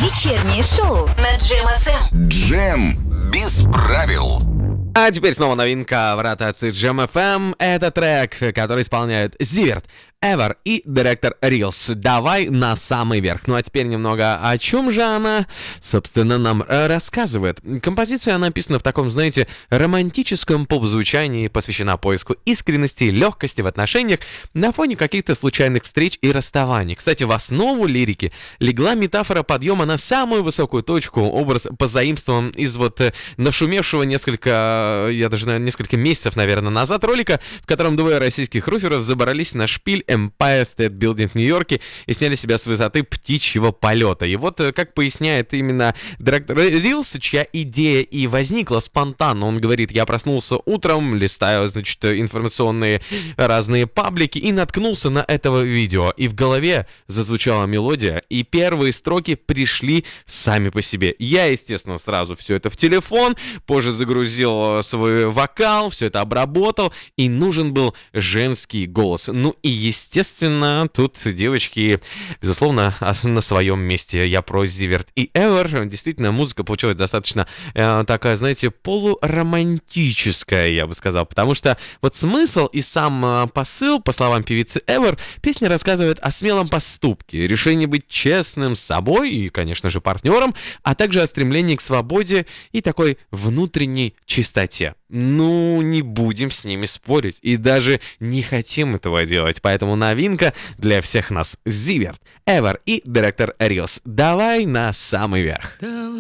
Вечернее шоу на Джем ФМ. Джем без правил. А теперь снова новинка в ротации Джем ФМ. Это трек, который исполняют Зиверт, Ever и Director Reels. Давай на самый верх. Ну а теперь немного о чем же она, собственно, нам рассказывает. Композиция написана в таком, знаете, романтическом поп-звучании, посвящена поиску искренности и легкости в отношениях на фоне каких-то случайных встреч и расставаний. Кстати, в основу лирики легла метафора подъема на самую высокую точку, образ позаимствован из нашумевшего несколько месяцев, наверное, назад ролика, в котором двое российских руферов забрались на шпиль Empire State Building в Нью-Йорке и сняли себя с высоты птичьего полета. И вот, как поясняет именно директор Reels, чья идея и возникла спонтанно, он говорит: я проснулся утром, листаю, информационные разные паблики и наткнулся на этого видео. И в голове зазвучала мелодия, и первые строки пришли сами по себе. Я, естественно, сразу все это в телефон, позже загрузил свой вокал, все это обработал, и нужен был женский голос. Ну и, естественно, тут девочки, безусловно, на своем месте. Я про Зиверт и Ever. Действительно, музыка получилась достаточно такая, знаете, полуромантическая, я бы сказал, потому что вот смысл и сам посыл, по словам певицы Ever, песня рассказывает о смелом поступке, решении быть честным с собой и, конечно же, партнером, а также о стремлении к свободе и такой внутренней чистоте. Ну, не будем с ними спорить и даже не хотим этого делать, поэтому новинка для всех нас: Зиверт, Ever и Director Reels. Давай на самый верх.